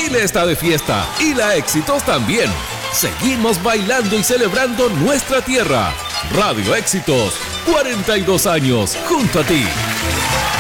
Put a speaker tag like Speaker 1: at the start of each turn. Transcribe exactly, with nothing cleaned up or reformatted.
Speaker 1: Chile está de fiesta y la Éxitos también. Seguimos bailando y celebrando nuestra tierra. Radio Éxitos, cuarenta y dos años junto a ti.